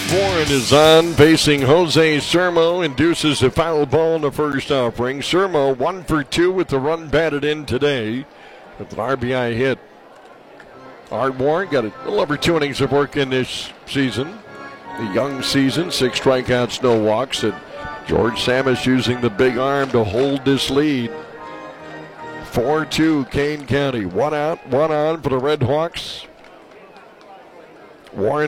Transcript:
Warren is on, facing Jose Sermo. Induces a foul ball in the first offering. Sermo 1 for 2 with the run batted in today with an RBI hit. Art Warren got a little over 2 innings of work in this season. A young season, 6 strikeouts, no walks. And George Samus using the big arm to hold this lead. 4-2 Kane County. 1 out, 1 on for the Red Hawks. Warren